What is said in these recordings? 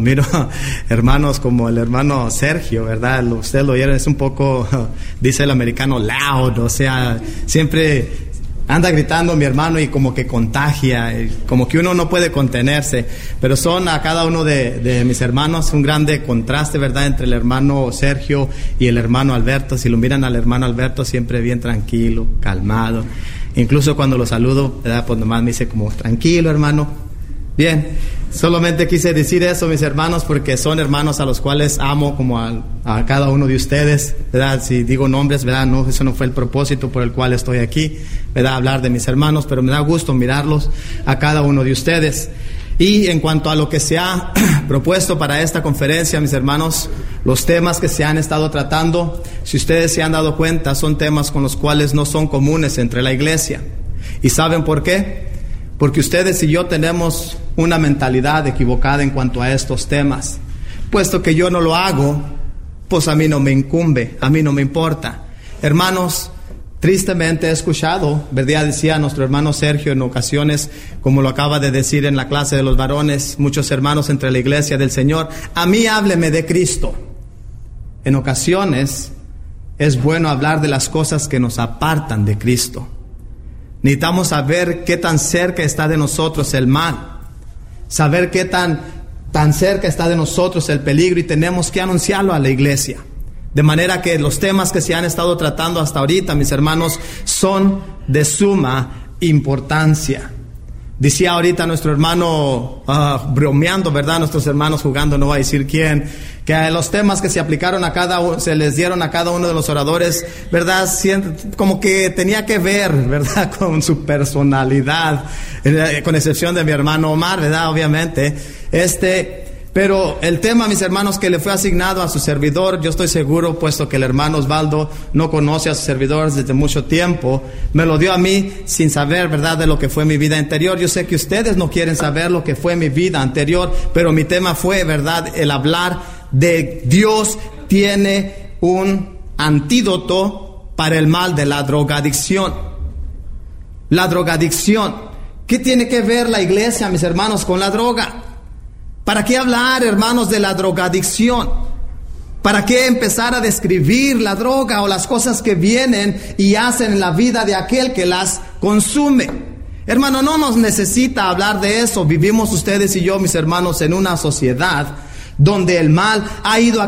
Miro hermanos como el hermano Sergio, ¿verdad? Ustedes lo oyeron, es un poco, dice el americano, loud, o sea, siempre anda gritando mi hermano y como que contagia, como que uno no puede contenerse, pero son a cada uno de mis hermanos un grande contraste, ¿verdad? Entre el hermano Sergio y el hermano Alberto. Si lo miran al hermano Alberto, siempre bien tranquilo, calmado. Incluso cuando lo saludo, ¿verdad? Pues nomás me dice como, tranquilo hermano. Bien, solamente quise decir eso, mis hermanos, porque son hermanos a los cuales amo como a cada uno de ustedes, ¿verdad? Si digo nombres, ¿verdad? No, eso no fue el propósito por el cual estoy aquí, ¿verdad? Hablar de mis hermanos, pero me da gusto mirarlos a cada uno de ustedes. Y en cuanto a lo que se ha propuesto para esta conferencia, mis hermanos, los temas que se han estado tratando, si ustedes se han dado cuenta, son temas con los cuales no son comunes entre la iglesia. ¿Y saben por qué? Porque ustedes y yo tenemos una mentalidad equivocada en cuanto a estos temas. Puesto que yo no lo hago, pues a mí no me incumbe, a mí no me importa. Hermanos, tristemente he escuchado, ¿verdad? Decía nuestro hermano Sergio en ocasiones, como lo acaba de decir en la clase de los varones, muchos hermanos entre la iglesia del Señor, a mí hábleme de Cristo. En ocasiones es bueno hablar de las cosas que nos apartan de Cristo. Necesitamos saber qué tan cerca está de nosotros el mal, saber qué tan cerca está de nosotros el peligro, y tenemos que anunciarlo a la iglesia. De manera que los temas que se han estado tratando hasta ahorita, mis hermanos, son de suma importancia. Decía ahorita nuestro hermano, bromeando, ¿verdad? Nuestros hermanos jugando, no voy a decir quién, que los temas que se aplicaron a cada uno, se les dieron a cada uno de los oradores, ¿verdad? Como que tenía que ver, ¿verdad? Con su personalidad, con excepción de mi hermano Omar, ¿verdad? Obviamente, pero el tema, mis hermanos, que le fue asignado a su servidor, yo estoy seguro, puesto que el hermano Osvaldo no conoce a sus servidores desde mucho tiempo, me lo dio a mí sin saber, ¿verdad?, de lo que fue mi vida anterior. Yo sé que ustedes no quieren saber lo que fue mi vida anterior, pero mi tema fue, ¿verdad?, el hablar de Dios tiene un antídoto para el mal de la drogadicción. La drogadicción. ¿Qué tiene que ver la iglesia, mis hermanos, con la droga? ¿Para qué hablar, hermanos, de la drogadicción? ¿Para qué empezar a describir la droga o las cosas que vienen y hacen en la vida de aquel que las consume? Hermano, no nos necesita hablar de eso. Vivimos ustedes y yo, mis hermanos, en una sociedad donde el mal ha ido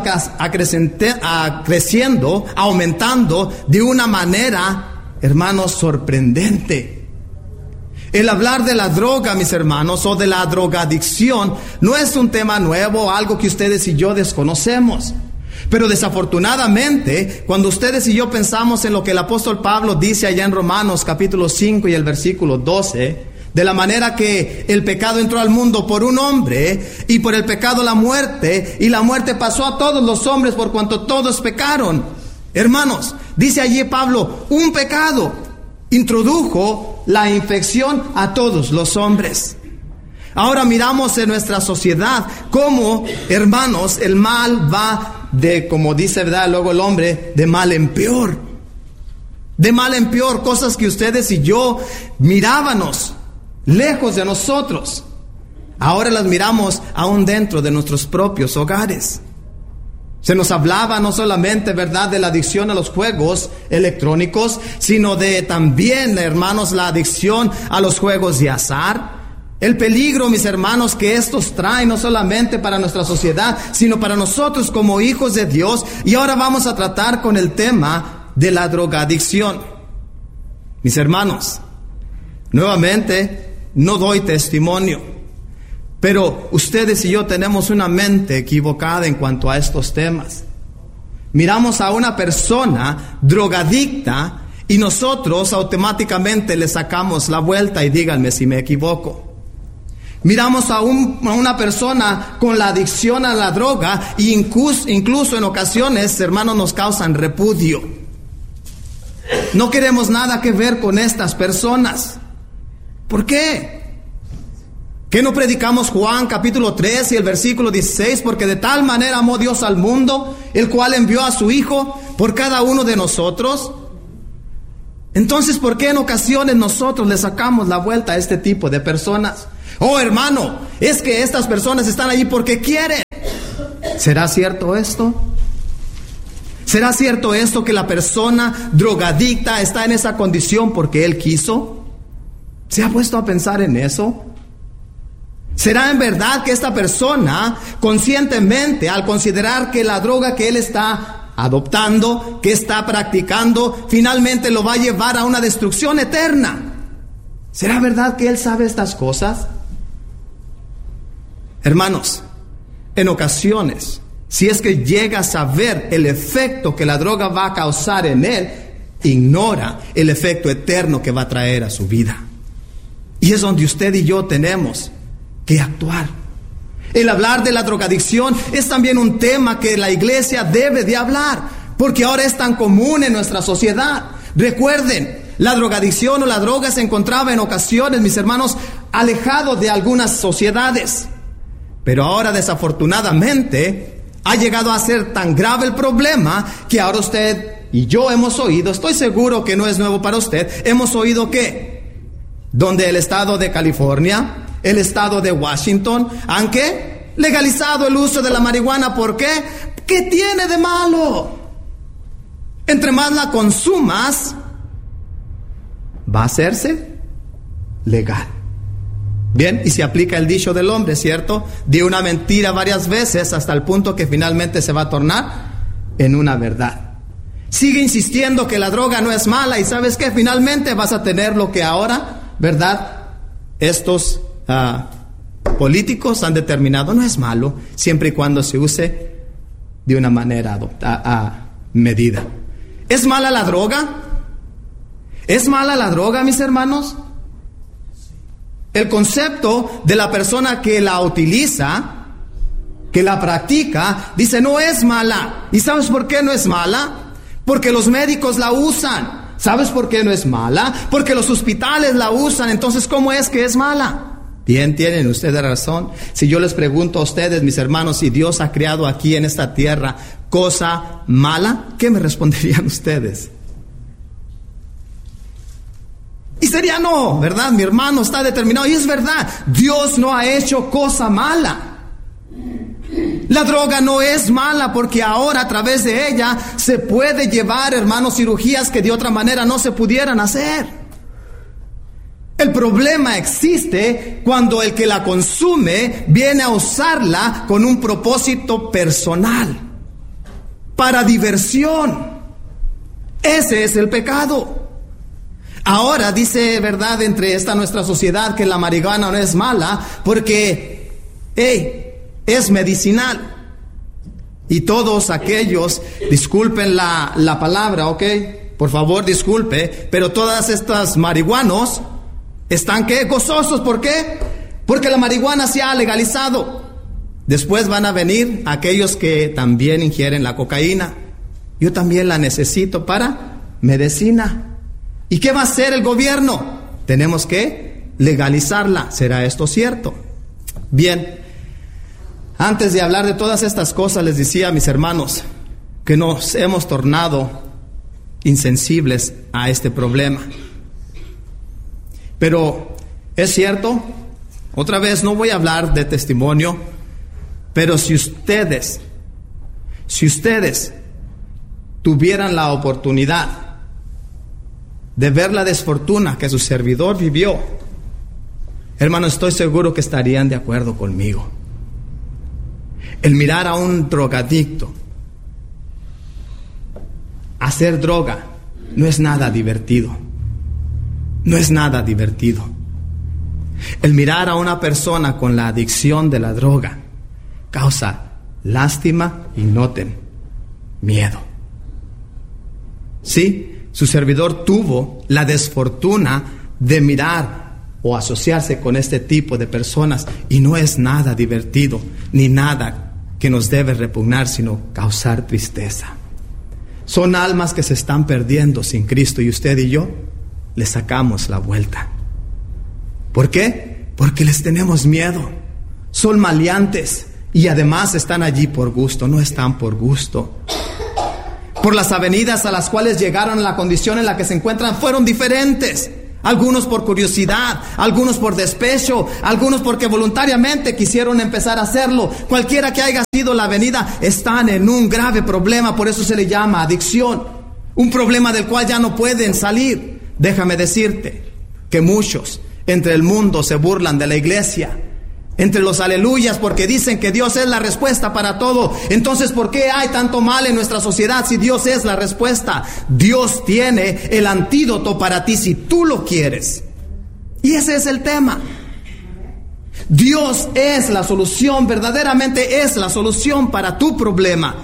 creciendo, aumentando de una manera, hermanos, sorprendente. El hablar de la droga, mis hermanos, o de la drogadicción, no es un tema nuevo, algo que ustedes y yo desconocemos. Pero desafortunadamente, cuando ustedes y yo pensamos en lo que el apóstol Pablo dice allá en Romanos capítulo 5 y el versículo 12, de la manera que el pecado entró al mundo por un hombre, y por el pecado la muerte, y la muerte pasó a todos los hombres por cuanto todos pecaron. Hermanos, dice allí Pablo, un pecado introdujo la infección a todos los hombres. Ahora miramos en nuestra sociedad cómo, hermanos, el mal va de, como dice, ¿verdad?, luego el hombre, de mal en peor. De mal en peor, cosas que ustedes y yo mirábamos lejos de nosotros. Ahora las miramos aún dentro de nuestros propios hogares. Se nos hablaba no solamente, ¿verdad?, de la adicción a los juegos electrónicos, sino de también, hermanos, la adicción a los juegos de azar. El peligro, mis hermanos, que estos traen no solamente para nuestra sociedad, sino para nosotros como hijos de Dios. Y ahora vamos a tratar con el tema de la drogadicción. Mis hermanos, nuevamente, no doy testimonio. Pero ustedes y yo tenemos una mente equivocada en cuanto a estos temas. Miramos a una persona drogadicta y nosotros automáticamente le sacamos la vuelta, y díganme si me equivoco. Miramos a una persona con la adicción a la droga e incluso en ocasiones, hermanos, nos causan repudio. No queremos nada que ver con estas personas. ¿Por qué? ¿Qué no predicamos Juan capítulo 3 y el versículo 16? Porque de tal manera amó Dios al mundo, el cual envió a su Hijo por cada uno de nosotros. Entonces, ¿por qué en ocasiones nosotros le sacamos la vuelta a este tipo de personas? Oh, hermano, es que estas personas están allí porque quieren. ¿Será cierto esto? ¿Será cierto esto que la persona drogadicta está en esa condición porque él quiso? ¿Se ha puesto a pensar en eso? ¿Será en verdad que esta persona conscientemente, al considerar que la droga que él está adoptando, que está practicando, finalmente lo va a llevar a una destrucción eterna? ¿Será verdad que él sabe estas cosas? Hermanos, en ocasiones, si es que llega a saber el efecto que la droga va a causar en él, ignora el efecto eterno que va a traer a su vida. Y es donde usted y yo tenemos que actuar. El hablar de la drogadicción es también un tema que la iglesia debe de hablar, porque ahora es tan común en nuestra sociedad. Recuerden, la drogadicción o la droga se encontraba en ocasiones, mis hermanos, alejado de algunas sociedades. Pero ahora, desafortunadamente, ha llegado a ser tan grave el problema que ahora usted y yo hemos oído, estoy seguro que no es nuevo para usted, hemos oído que donde el estado de California, el estado de Washington, han ¿qué? Legalizado el uso de la marihuana. ¿Por qué? ¿Qué tiene de malo? Entre más la consumas, va a hacerse legal. Bien, y se aplica el dicho del hombre, ¿cierto? Di una mentira varias veces hasta el punto que finalmente se va a tornar en una verdad. Sigue insistiendo que la droga no es mala y ¿sabes qué? Finalmente vas a tener lo que ahora, ¿verdad? Estos políticos han determinado no es malo, siempre y cuando se use de una manera medida. ¿Es mala la droga? ¿Es mala la droga, mis hermanos? El concepto de la persona que la utiliza, que la practica, dice no es mala. ¿Y sabes por qué no es mala? Porque los médicos la usan. ¿Sabes por qué no es mala? Porque los hospitales la usan. Entonces, ¿cómo es que es mala? Bien, tienen ustedes razón. Si yo les pregunto a ustedes, mis hermanos, si Dios ha creado aquí en esta tierra cosa mala, ¿qué me responderían ustedes? Y sería no, ¿verdad? Mi hermano está determinado. Y es verdad, Dios no ha hecho cosa mala. La droga no es mala porque ahora a través de ella se puede llevar, hermanos, cirugías que de otra manera no se pudieran hacer. El problema existe cuando el que la consume viene a usarla con un propósito personal, para diversión. Ese es el pecado. Ahora dice, ¿verdad?, entre esta nuestra sociedad que la marihuana no es mala porque, es medicinal. Y todos aquellos, disculpen la palabra, ¿ok? Por favor, disculpe, pero todas estas marihuanos están, ¿qué? Gozosos. ¿Por qué? Porque la marihuana se ha legalizado. Después van a venir aquellos que también ingieren la cocaína. Yo también la necesito para medicina. ¿Y qué va a hacer el gobierno? Tenemos que legalizarla. ¿Será esto cierto? Bien, antes de hablar de todas estas cosas, les decía a mis hermanos que nos hemos tornado insensibles a este problema. Pero es cierto, otra vez no voy a hablar de testimonio, pero si ustedes tuvieran la oportunidad de ver la desfortuna que su servidor vivió, hermano, estoy seguro que estarían de acuerdo conmigo. El mirar a un drogadicto hacer droga no es nada divertido. No es nada divertido. El mirar a una persona con la adicción de la droga causa lástima y noten, miedo. Sí, su servidor tuvo la desfortuna de mirar o asociarse con este tipo de personas y no es nada divertido ni nada que nos debe repugnar, sino causar tristeza. Son almas que se están perdiendo sin Cristo y usted y yo les sacamos la vuelta. ¿Por qué? Porque les tenemos miedo. Son maleantes y además están allí por gusto, no están por gusto. Por las avenidas a las cuales llegaron, la condición en la que se encuentran fueron diferentes algunos por curiosidad, algunos por despecho, algunos porque voluntariamente quisieron empezar a hacerlo. Cualquiera que haya sido la venida, están en un grave problema, por eso se le llama adicción. Un problema del cual ya no pueden salir. Déjame decirte que muchos entre el mundo se burlan de la iglesia, entre los aleluyas, porque dicen que Dios es la respuesta para todo. Entonces, ¿por qué hay tanto mal en nuestra sociedad si Dios es la respuesta? Dios tiene el antídoto para ti si tú lo quieres. Y ese es el tema. Dios es la solución, verdaderamente es la solución para tu problema.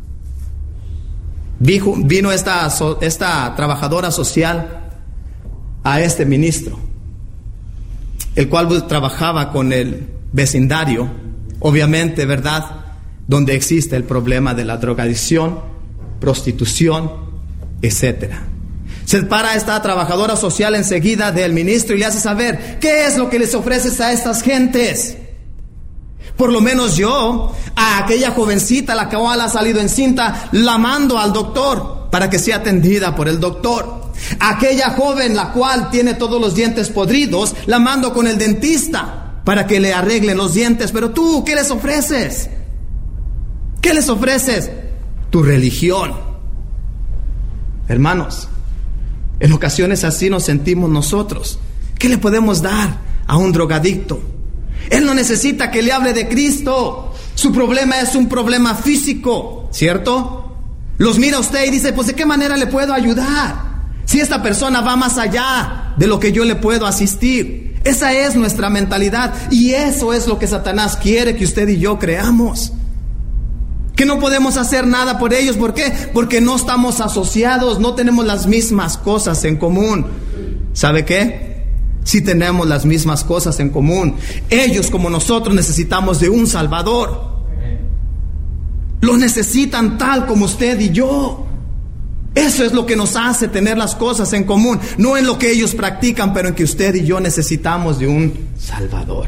Vino esta trabajadora social a este ministro, el cual trabajaba con el vecindario, obviamente, ¿verdad?, donde existe el problema de la drogadicción, prostitución, etcétera. Se para esta trabajadora social enseguida del ministro y le hace saber qué es lo que les ofreces a estas gentes. Por lo menos yo, a aquella jovencita la cual ha salido encinta, la mando al doctor para que sea atendida por el doctor. Aquella joven la cual tiene todos los dientes podridos, la mando con el dentista para que le arreglen los dientes. Pero tú, ¿qué les ofreces? ¿Qué les ofreces? Tu religión. Hermanos, en ocasiones así nos sentimos nosotros. ¿Qué le podemos dar a un drogadicto? Él no necesita que le hable de Cristo. Su problema es un problema físico, ¿cierto? Los mira usted y dice, pues ¿de qué manera le puedo ayudar? Si esta persona va más allá de lo que yo le puedo asistir. Esa es nuestra mentalidad y eso es lo que Satanás quiere que usted y yo creamos. Que no podemos hacer nada por ellos. ¿Por qué? Porque no estamos asociados, no tenemos las mismas cosas en común. ¿Sabe qué? Sí tenemos las mismas cosas en común. Ellos, como nosotros, necesitamos de un Salvador. Lo necesitan tal como usted y yo. Eso es lo que nos hace tener las cosas en común. No en lo que ellos practican, pero en que usted y yo necesitamos de un Salvador.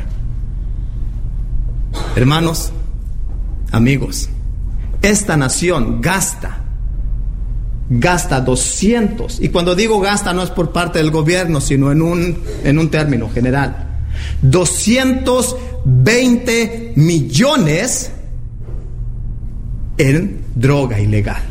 Hermanos, amigos, esta nación gasta 200, y cuando digo gasta no es por parte del gobierno, sino en un término general, 220 millones en droga ilegal.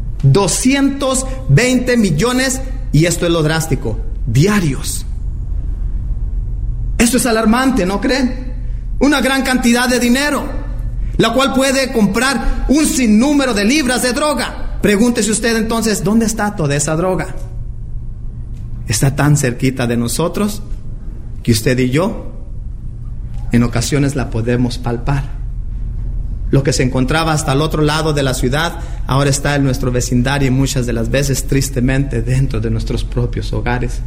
220 millones, y esto es lo drástico, diarios. Esto es alarmante, ¿no creen? Una gran cantidad de dinero, la cual puede comprar un sinnúmero de libras de droga. Pregúntese usted entonces, ¿dónde está toda esa droga? Está tan cerquita de nosotros que usted y yo en ocasiones la podemos palpar. Lo que se encontraba hasta el otro lado de la ciudad ahora está en nuestro vecindario y muchas de las veces tristemente dentro de nuestros propios hogares.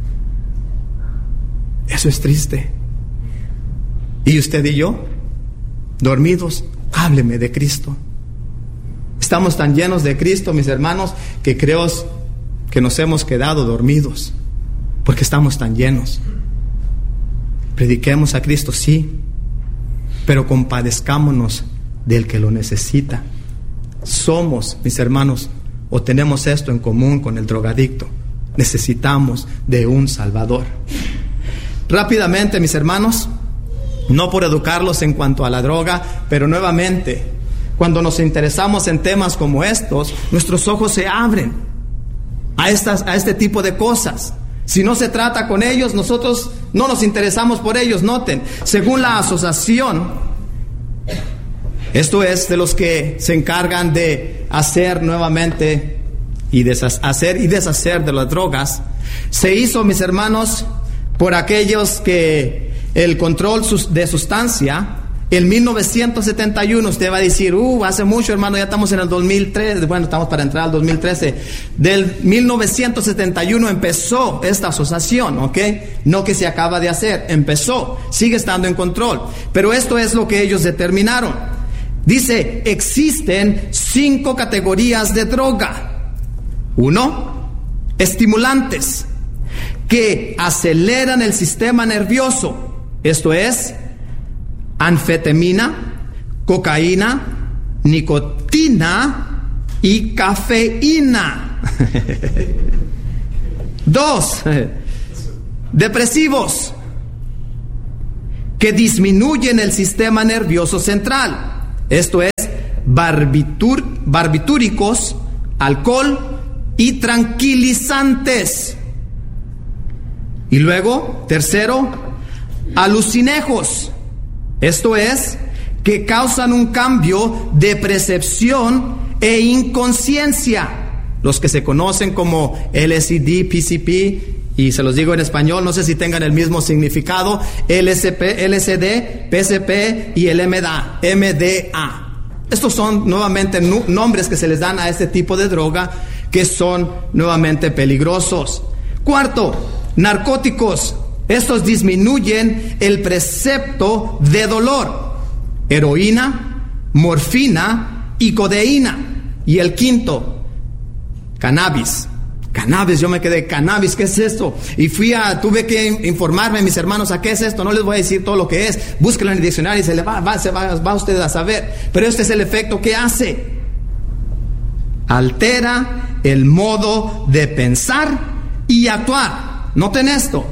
Eso es triste. Y usted y yo, dormidos, hábleme de Cristo. Estamos tan llenos de Cristo, mis hermanos, que creo que nos hemos quedado dormidos porque estamos tan llenos. Prediquemos a Cristo, sí, pero compadezcámonos del que lo necesita. Somos, mis hermanos, o tenemos esto en común con el drogadicto. Necesitamos de un Salvador. Rápidamente, mis hermanos, no por educarlos en cuanto a la droga, pero nuevamente, cuando nos interesamos en temas como estos, nuestros ojos se abren a este tipo de cosas. Si no se trata con ellos, nosotros no nos interesamos por ellos. Noten, según la asociación, esto es de los que se encargan de hacer nuevamente y deshacer de las drogas, se hizo, mis hermanos, por aquellos que el control de sustancia. En 1971, usted va a decir, hace mucho, hermano, ya estamos en el 2003, bueno, estamos para entrar al 2013. Del 1971 empezó esta asociación, ¿ok? No que se acaba de hacer, empezó, sigue estando en control. Pero esto es lo que ellos determinaron. Dice, existen 5 categorías de droga. 1, estimulantes, que aceleran el sistema nervioso. Esto es anfetamina, cocaína, nicotina y cafeína. 2, depresivos, que disminuyen el sistema nervioso central. Esto es, barbitúricos, alcohol y tranquilizantes. Y luego, tercero, alucinógenos. Esto es, que causan un cambio de percepción e inconsciencia. Los que se conocen como LSD, PCP, y se los digo en español, no sé si tengan el mismo significado, LSD, PCP y el MDA. Estos son nuevamente nombres que se les dan a este tipo de droga que son nuevamente peligrosos. Cuarto, narcóticos. Estos disminuyen el percepto de dolor. Heroína, morfina y codeína. Y el quinto, cannabis. Cannabis, yo me quedé, cannabis, ¿qué es esto? Y tuve que informarme, mis hermanos, ¿a qué es esto? No les voy a decir todo lo que es, búsquenlo en el diccionario y se va usted a saber. Pero este es el efecto que hace. Altera el modo de pensar y actuar. Noten esto.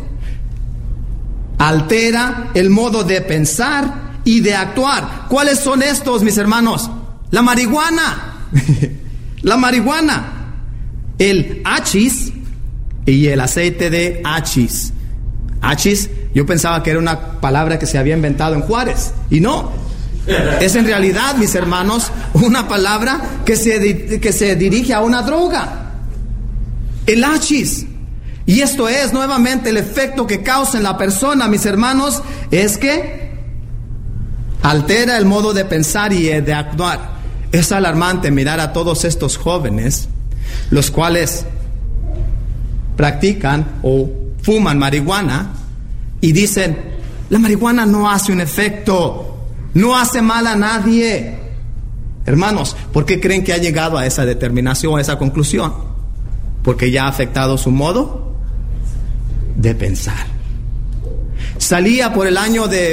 Altera el modo de pensar y de actuar. ¿Cuáles son estos, mis hermanos? La marihuana. La marihuana. El hachís y el aceite de hachís. Hachís, yo pensaba que era una palabra que se había inventado en Juárez. Y no. Es en realidad, mis hermanos, una palabra que se dirige a una droga. El hachís. Y esto es nuevamente el efecto que causa en la persona, mis hermanos, es que altera el modo de pensar y de actuar. Es alarmante mirar a todos estos jóvenes, los cuales practican o fuman marihuana y dicen, la marihuana no hace un efecto, no hace mal a nadie. Hermanos, ¿por qué creen que ha llegado a esa determinación, a esa conclusión? Porque ya ha afectado su modo de pensar. Salía por el año de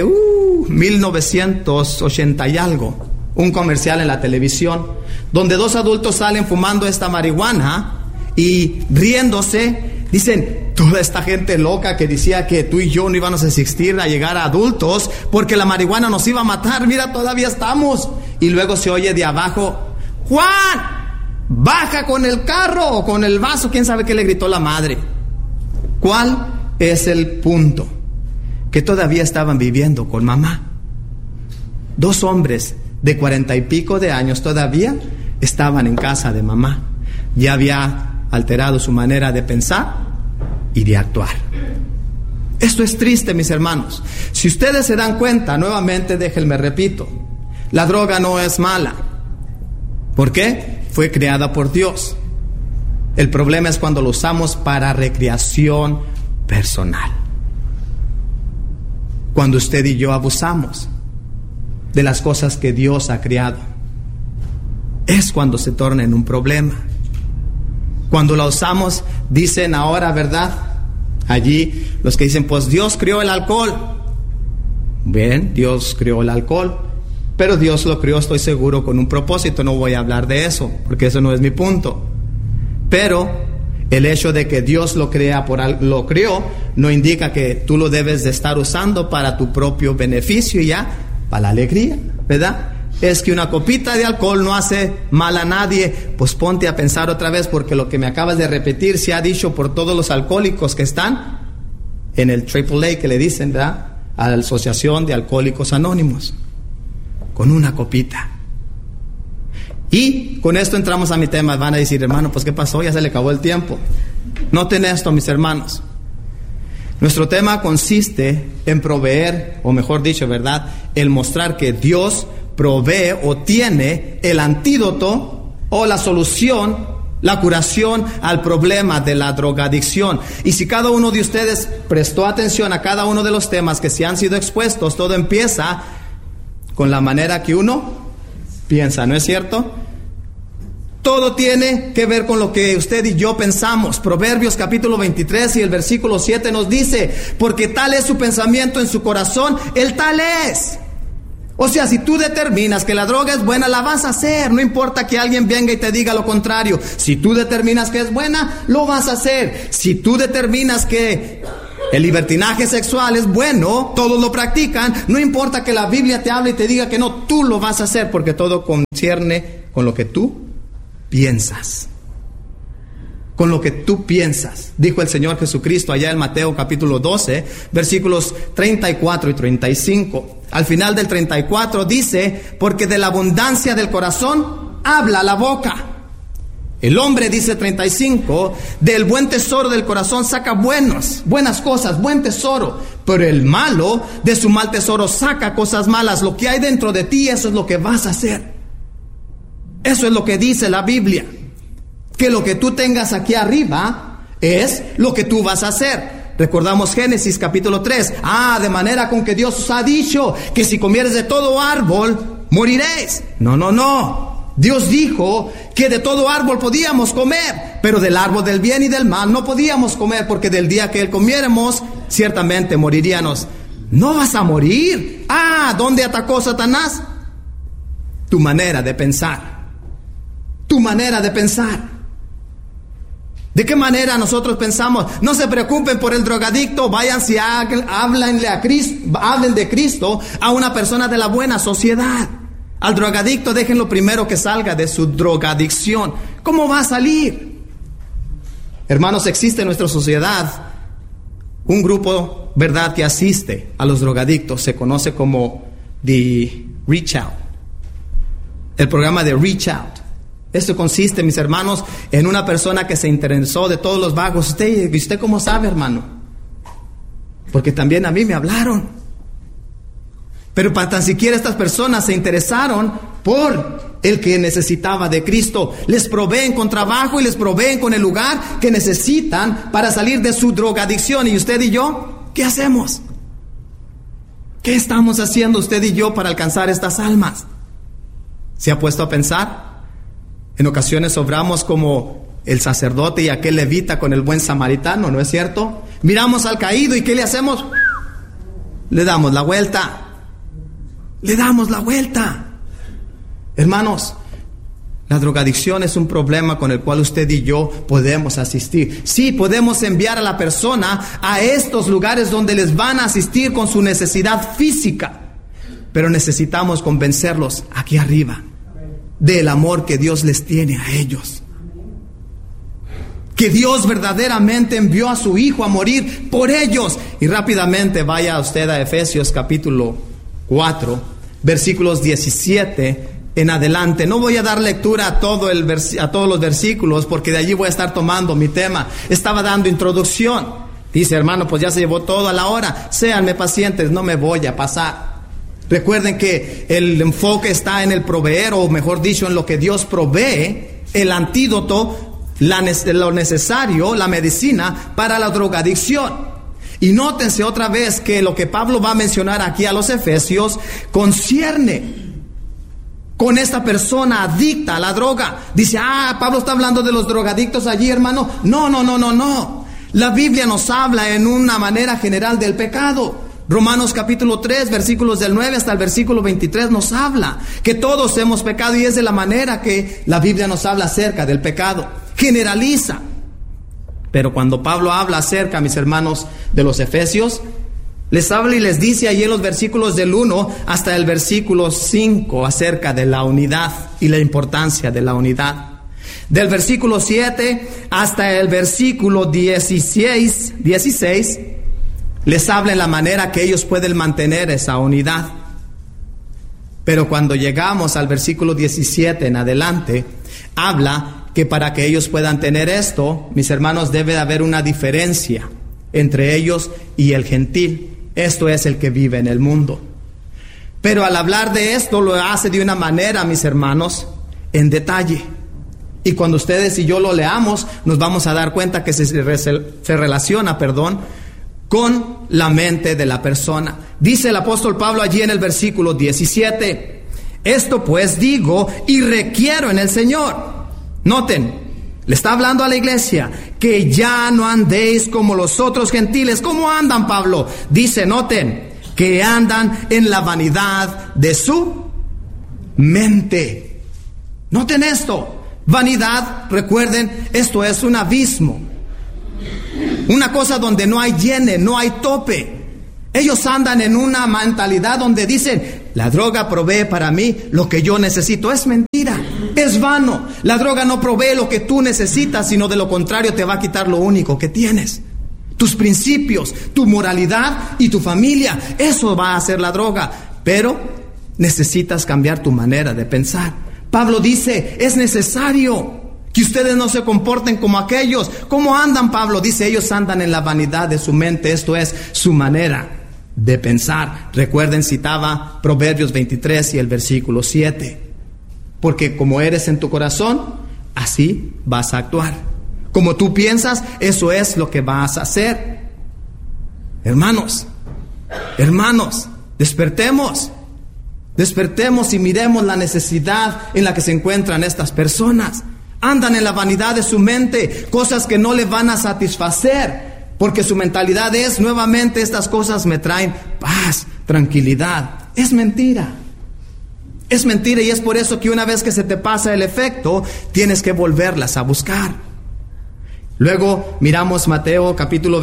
1980 y algo, un comercial en la televisión, donde dos adultos salen fumando esta marihuana y riéndose, dicen, toda esta gente loca que decía que tú y yo no íbamos a existir a llegar a adultos porque la marihuana nos iba a matar, mira, todavía estamos. Y luego se oye de abajo, Juan, baja con el carro o con el vaso, quién sabe qué le gritó la madre. ¿Cuál es el punto? Que todavía estaban viviendo con mamá. Dos hombres de 40 y pico de años todavía estaban en casa de mamá. Ya había alterado su manera de pensar y de actuar. Esto es triste, mis hermanos. Si ustedes se dan cuenta, nuevamente déjenme repito, la droga no es mala. ¿Por qué? Fue creada por Dios. El problema es cuando lo usamos para recreación personal. Cuando usted y yo abusamos de las cosas que Dios ha creado, es cuando se torna en un problema. Cuando la usamos, dicen ahora, ¿verdad? Allí los que dicen, pues Dios creó el alcohol. Bien, Dios creó el alcohol, pero Dios lo creó, estoy seguro, con un propósito. No voy a hablar de eso, porque eso no es mi punto. Pero el hecho de que Dios lo creó no indica que tú lo debes de estar usando para tu propio beneficio y ya, para la alegría, ¿verdad? Es que una copita de alcohol no hace mal a nadie. Pues ponte a pensar otra vez, porque lo que me acabas de repetir se ha dicho por todos los alcohólicos que están en el AAA, que le dicen, ¿verdad?, a la Asociación de Alcohólicos Anónimos, con una copita. Y con esto entramos a mi tema. Van a decir, hermano, pues ¿qué pasó? Ya se le acabó el tiempo. Noten esto, mis hermanos. Nuestro tema consiste en proveer, o mejor dicho, ¿verdad?, el mostrar que Dios provee o tiene el antídoto o la solución, la curación al problema de la drogadicción. Y si cada uno de ustedes prestó atención a cada uno de los temas que se han sido expuestos, todo empieza con la manera que uno piensa, ¿no es cierto? Todo tiene que ver con lo que usted y yo pensamos. Proverbios capítulo 23 y el versículo 7 nos dice, porque tal es su pensamiento en su corazón, el tal es. O sea, si tú determinas que la droga es buena, la vas a hacer. No importa que alguien venga y te diga lo contrario. Si tú determinas que es buena, lo vas a hacer. Si tú determinas que El libertinaje sexual es bueno, todos lo practican, no importa que la Biblia te hable y te diga que no, tú lo vas a hacer porque todo concierne con lo que tú piensas. Con lo que tú piensas, dijo el Señor Jesucristo allá en Mateo capítulo 12, versículos 34 y 35. Al final del 34 dice, porque de la abundancia del corazón habla la boca. El hombre, dice 35, del buen tesoro del corazón saca buenas cosas, buen tesoro. Pero el malo de su mal tesoro saca cosas malas. Lo que hay dentro de ti, eso es lo que vas a hacer. Eso es lo que dice la Biblia. Que lo que tú tengas aquí arriba es lo que tú vas a hacer. Recordamos Génesis capítulo 3. De manera con que Dios os ha dicho que si comieres de todo árbol, moriréis. No. Dios dijo que de todo árbol podíamos comer, pero del árbol del bien y del mal no podíamos comer, porque del día que él comiéramos, ciertamente moriríamos. No vas a morir. ¿Dónde atacó Satanás? Tu manera de pensar. Tu manera de pensar. ¿De qué manera nosotros pensamos? No se preocupen por el drogadicto, váyanse y hablen de Cristo a una persona de la buena sociedad. Al drogadicto déjenlo primero que salga de su drogadicción. ¿Cómo va a salir? Hermanos, existe en nuestra sociedad un grupo, ¿verdad?, que asiste a los drogadictos. Se conoce como The Reach Out. El programa de Reach Out. Esto consiste, mis hermanos, en una persona que se interesó de todos los vagos. ¿Usted cómo sabe, hermano? Porque también a mí me hablaron. Pero para tan siquiera estas personas se interesaron por el que necesitaba de Cristo. Les proveen con trabajo y les proveen con el lugar que necesitan para salir de su drogadicción. ¿Y usted y yo qué hacemos? ¿Qué estamos haciendo usted y yo para alcanzar estas almas? ¿Se ha puesto a pensar? En ocasiones obramos como el sacerdote y aquel levita con el buen samaritano, ¿no es cierto? Miramos al caído y ¿qué le hacemos? Le damos la vuelta. Le damos la vuelta. Hermanos, la drogadicción es un problema con el cual usted y yo podemos asistir. Sí, podemos enviar a la persona a estos lugares donde les van a asistir con su necesidad física, pero necesitamos convencerlos aquí arriba del amor que Dios les tiene a ellos. Que Dios verdaderamente envió a su Hijo a morir por ellos. Y rápidamente vaya usted a Efesios capítulo 4, versículos 17 en adelante. No voy a dar lectura a todos los versículos, porque de allí voy a estar tomando mi tema. Estaba dando introducción. Dice, hermano, pues ya se llevó todo a la hora. Séanme pacientes, no me voy a pasar. Recuerden que el enfoque está en el proveer, o mejor dicho, en lo que Dios provee, el antídoto, lo necesario, la medicina para la drogadicción. Y nótense otra vez que lo que Pablo va a mencionar aquí a los Efesios concierne con esta persona adicta a la droga. Dice, Pablo está hablando de los drogadictos allí, hermano. No. La Biblia nos habla en una manera general del pecado. Romanos capítulo 3, versículos del 9 hasta el versículo 23 nos habla que todos hemos pecado, y es de la manera que la Biblia nos habla acerca del pecado. Generaliza. Pero cuando Pablo habla acerca, mis hermanos, de los Efesios, les habla y les dice allí en los versículos del 1 hasta el versículo 5 acerca de la unidad y la importancia de la unidad. Del versículo 7 hasta el versículo 16 les habla en la manera que ellos pueden mantener esa unidad. Pero cuando llegamos al versículo 17 en adelante, habla que para que ellos puedan tener esto, mis hermanos, debe haber una diferencia entre ellos y el gentil. Esto es el que vive en el mundo. Pero al hablar de esto lo hace de una manera, mis hermanos, en detalle. Y cuando ustedes y yo lo leamos, nos vamos a dar cuenta que se relaciona, con la mente de la persona. Dice el apóstol Pablo allí en el versículo 17: esto pues digo y requiero en el Señor. Noten, le está hablando a la iglesia, que ya no andéis como los otros gentiles. ¿Cómo andan, Pablo? Dice, noten, que andan en la vanidad de su mente. Noten esto, vanidad, recuerden, esto es un abismo. Una cosa donde no hay llene, no hay tope. Ellos andan en una mentalidad donde dicen, la droga provee para mí lo que yo necesito. Es mentira, es vano. La droga no provee lo que tú necesitas, sino de lo contrario te va a quitar lo único que tienes. Tus principios, tu moralidad y tu familia. Eso va a hacer la droga. Pero necesitas cambiar tu manera de pensar. Pablo dice, es necesario que ustedes no se comporten como aquellos. ¿Cómo andan, Pablo? Dice, ellos andan en la vanidad de su mente. Esto es su manera de pensar. Recuerden, citaba Proverbios 23 y el versículo 7. Porque como eres en tu corazón, así vas a actuar. Como tú piensas, eso es lo que vas a hacer. Hermanos, despertemos y miremos la necesidad en la que se encuentran estas personas. Andan en la vanidad de su mente, cosas que no les van a satisfacer. Porque su mentalidad es, nuevamente, estas cosas me traen paz, tranquilidad. Es mentira. Es mentira, y es por eso que una vez que se te pasa el efecto, tienes que volverlas a buscar. Luego miramos Mateo capítulo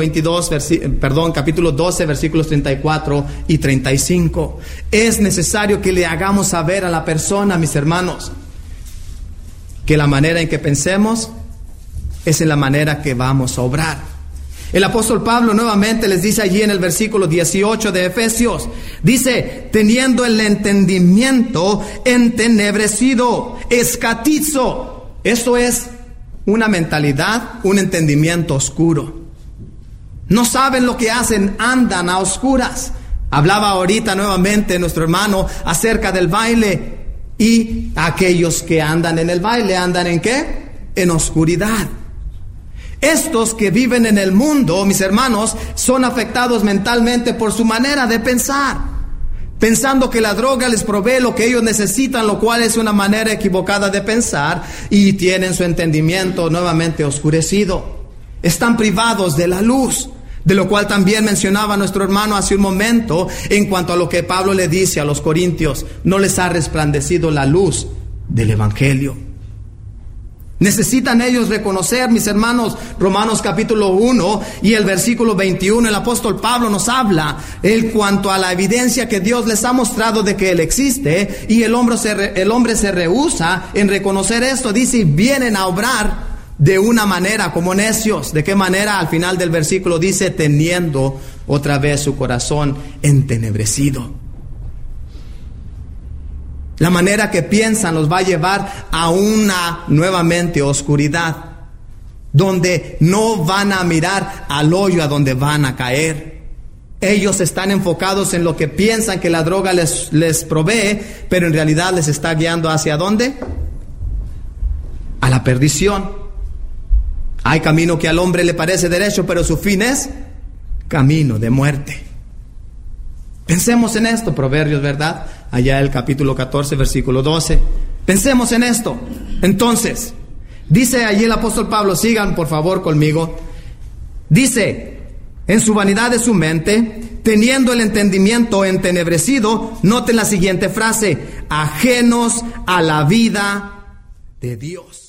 12, versículos 34 y 35. Es necesario que le hagamos saber a la persona, mis hermanos, que la manera en que pensemos es en la manera que vamos a obrar. El apóstol Pablo nuevamente les dice allí en el versículo 18 de Efesios, dice, teniendo el entendimiento entenebrecido, escatizo. Eso es una mentalidad, un entendimiento oscuro. No saben lo que hacen, andan a oscuras. Hablaba ahorita nuevamente nuestro hermano acerca del baile, y aquellos que andan en el baile, ¿andan en qué? En oscuridad. Estos que viven en el mundo, mis hermanos, son afectados mentalmente por su manera de pensar, pensando que la droga les provee lo que ellos necesitan, lo cual es una manera equivocada de pensar, y tienen su entendimiento nuevamente oscurecido. Están privados de la luz, de lo cual también mencionaba nuestro hermano hace un momento en cuanto a lo que Pablo le dice a los corintios: no les ha resplandecido la luz del Evangelio. Necesitan ellos reconocer, mis hermanos, Romanos capítulo 1 y el versículo 21, el apóstol Pablo nos habla en cuanto a la evidencia que Dios les ha mostrado de que Él existe, y el hombre se rehúsa en reconocer esto. Dice, y vienen a obrar de una manera como necios. ¿De qué manera? Al final del versículo dice, teniendo otra vez su corazón entenebrecido. La manera que piensan los va a llevar a una nuevamente oscuridad, donde no van a mirar al hoyo a donde van a caer. Ellos están enfocados en lo que piensan que la droga les provee, pero en realidad les está guiando ¿hacia dónde? A la perdición. Hay camino que al hombre le parece derecho, pero su fin es camino de muerte. Pensemos en esto, Proverbios, ¿verdad? Allá el capítulo 14, versículo 12. Pensemos en esto. Entonces, dice allí el apóstol Pablo, sigan por favor conmigo. Dice, en su vanidad de su mente, teniendo el entendimiento entenebrecido, noten la siguiente frase, ajenos a la vida de Dios.